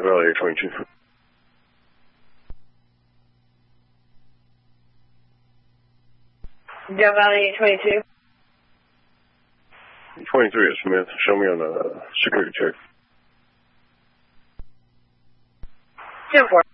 Valley 22. Del Valley 22. 23 is Smith. Show me on the security check. 10-4.